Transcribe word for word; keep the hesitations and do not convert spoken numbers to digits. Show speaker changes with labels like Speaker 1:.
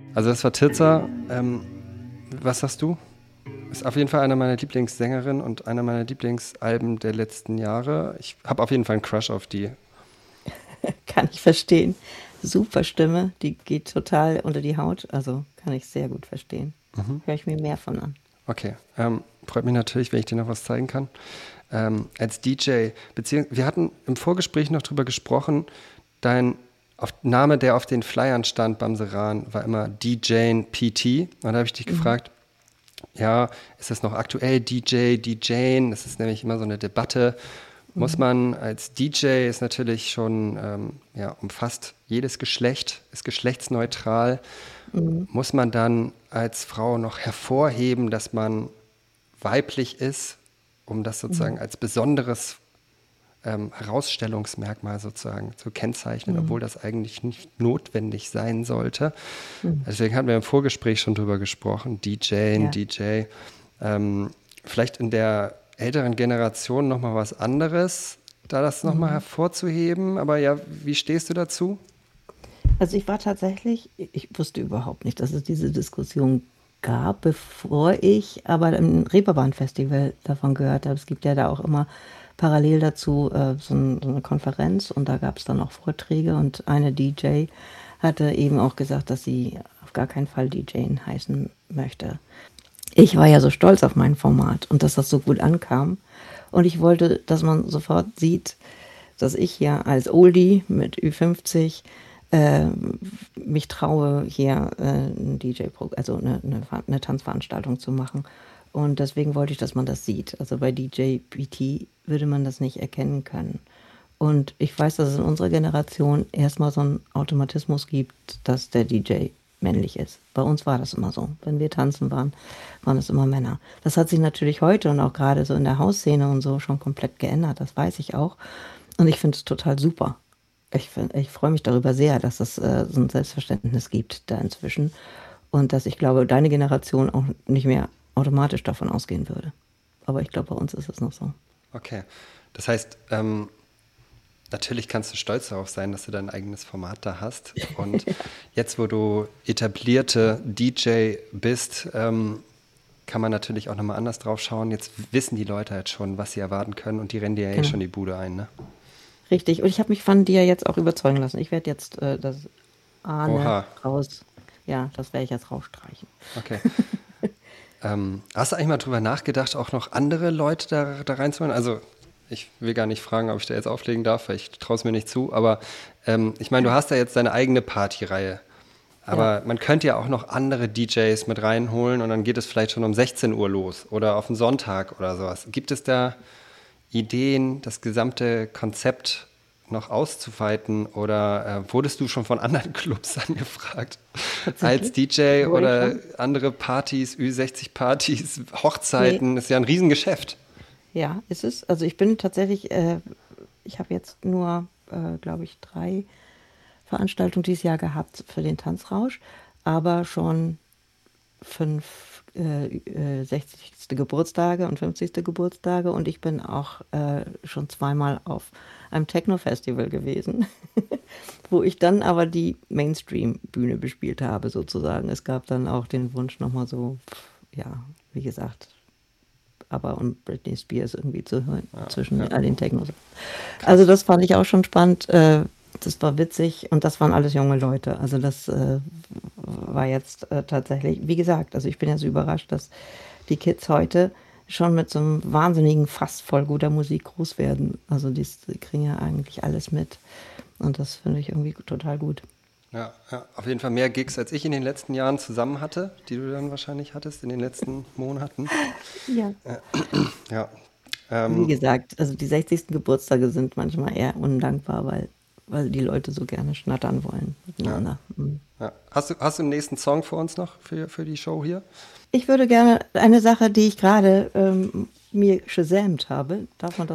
Speaker 1: Also das war Tirza. Ähm, was sagst du? Ist auf jeden Fall eine meiner Lieblingssängerinnen und einer meiner Lieblingsalben der letzten Jahre. Ich habe auf jeden Fall einen Crush auf die.
Speaker 2: Kann ich verstehen. Super Stimme, die geht total unter die Haut. Also kann ich sehr gut verstehen.
Speaker 1: Mhm.
Speaker 2: Höre ich mir mehr von an.
Speaker 1: Okay, ähm, freut mich natürlich, wenn ich dir noch was zeigen kann. Ähm, als D J, beziehungsweise wir hatten im Vorgespräch noch drüber gesprochen, dein auf, Name, der auf den Flyern stand beim Seran, war immer D J P T. Und da habe ich dich
Speaker 2: Mhm.
Speaker 1: gefragt, ja, ist das noch aktuell, D J, D J? Das ist nämlich immer so eine Debatte. Muss
Speaker 2: Mhm.
Speaker 1: man als D J, ist natürlich schon, ähm, ja, umfasst jedes Geschlecht, ist geschlechtsneutral.
Speaker 2: Mhm.
Speaker 1: Muss man dann als Frau noch hervorheben, dass man weiblich ist, um das sozusagen
Speaker 2: Mhm.
Speaker 1: als besonderes ähm, Herausstellungsmerkmal sozusagen zu kennzeichnen,
Speaker 2: Mhm.
Speaker 1: obwohl das eigentlich nicht notwendig sein sollte.
Speaker 2: Mhm.
Speaker 1: Deswegen hatten wir im Vorgespräch schon drüber gesprochen, D J,
Speaker 2: Ja.
Speaker 1: D J. Ähm, vielleicht in der älteren Generation nochmal was anderes, da das nochmal
Speaker 2: Mhm.
Speaker 1: hervorzuheben. Aber ja, wie stehst du dazu?
Speaker 2: Also ich war tatsächlich, ich wusste überhaupt nicht, dass es diese Diskussion gab, bevor ich aber im Reeperbahn-Festival davon gehört habe. Es gibt ja da auch immer parallel dazu äh, so, ein, so eine Konferenz und da gab es dann auch Vorträge und eine D J hatte eben auch gesagt, dass sie auf gar keinen Fall D J heißen möchte. Ich war ja so stolz auf mein Format und dass das so gut ankam. Und ich wollte, dass man sofort sieht, dass ich hier als Oldie mit Ü fünfzig äh, mich traue, hier äh, ein D J, also eine, eine, eine Tanzveranstaltung zu machen. Und deswegen wollte ich, dass man das sieht. Also bei D J P T würde man das nicht erkennen können. Und ich weiß, dass es in unserer Generation erstmal so einen Automatismus gibt, dass der D J männlich ist. Bei uns war das immer so. Wenn wir tanzen waren, waren es immer Männer. Das hat sich natürlich heute und auch gerade so in der Hausszene und so schon komplett geändert. Das weiß ich auch. Und ich finde es total super. Ich, find, ich freue mich darüber sehr, dass es äh, so ein Selbstverständnis gibt da inzwischen. Und dass ich glaube, deine Generation auch nicht mehr automatisch davon ausgehen würde. Aber ich glaube, bei uns ist es noch so.
Speaker 1: Okay. Das heißt, ähm, natürlich kannst du stolz darauf sein, dass du dein eigenes Format da hast. Und jetzt, wo du etablierte D J bist, ähm, kann man natürlich auch nochmal anders drauf schauen. Jetzt wissen die Leute halt schon, was sie erwarten können und die rennen dir ja eh
Speaker 2: Genau.
Speaker 1: schon die Bude ein, ne?
Speaker 2: Richtig. Und ich habe mich von dir jetzt auch überzeugen lassen. Ich werde jetzt äh, das Ahne
Speaker 1: Oha,
Speaker 2: raus. Ja, das werde ich jetzt rausstreichen.
Speaker 1: okay. Ähm, hast du eigentlich mal drüber nachgedacht, auch noch andere Leute da, da reinzuholen? Also, ich will gar nicht fragen, ob ich da jetzt auflegen darf, weil ich traue es mir nicht zu. Aber ähm, ich meine, du hast da jetzt deine eigene Partyreihe.
Speaker 2: Ja.
Speaker 1: Aber man könnte ja auch noch andere D Js mit reinholen und dann geht es vielleicht schon um sechzehn Uhr los oder auf den Sonntag oder sowas. Gibt es da Ideen, das gesamte Konzept noch auszuweiten oder äh, wurdest du schon von anderen Clubs angefragt als
Speaker 2: Tatsächlich?
Speaker 1: D J
Speaker 2: Wurde ich
Speaker 1: oder
Speaker 2: schon?
Speaker 1: andere Partys, Ü sechzig Partys,
Speaker 2: Nee.
Speaker 1: Hochzeiten? Das ist ja ein Riesengeschäft.
Speaker 2: Ja, ist es. Also ich bin tatsächlich, äh, ich habe jetzt nur, äh, glaube ich, drei Veranstaltungen dieses Jahr gehabt für den Tanzrausch, aber schon fünf äh, äh, sechzigste. Geburtstage und fünfzigste. Geburtstage und ich bin auch äh, schon zweimal auf einem Techno-Festival gewesen, wo ich dann aber die Mainstream-Bühne bespielt habe sozusagen. Es gab dann auch den Wunsch nochmal so, ja, wie gesagt, aber um Britney Spears irgendwie zu hören
Speaker 1: Ja,
Speaker 2: zwischen
Speaker 1: ja,
Speaker 2: all den Technos. Also
Speaker 1: krass.
Speaker 2: das fand ich auch schon spannend. Äh, das war witzig und das waren alles junge Leute. Also das äh, war jetzt äh, tatsächlich, wie gesagt, also ich bin ja so überrascht, dass die Kids heute schon mit so einem wahnsinnigen Fass voll guter Musik groß werden. Also die, die kriegen ja eigentlich alles mit und das finde ich irgendwie total gut.
Speaker 1: Ja, ja, auf jeden Fall mehr Gigs, als ich in den letzten Jahren zusammen hatte, die du dann wahrscheinlich hattest in den letzten Monaten.
Speaker 2: Ja.
Speaker 1: Ja,
Speaker 2: Wie
Speaker 1: ähm,
Speaker 2: gesagt, also die sechzigsten. Geburtstage sind manchmal eher undankbar, weil, weil die Leute so gerne schnattern wollen
Speaker 1: ja,
Speaker 2: miteinander. Mhm.
Speaker 1: ja. Hast du, hast du einen nächsten Song für uns noch, für, für die Show hier?
Speaker 2: Ich würde gerne eine Sache, die ich gerade ähm, mir gesamt habe, darf man das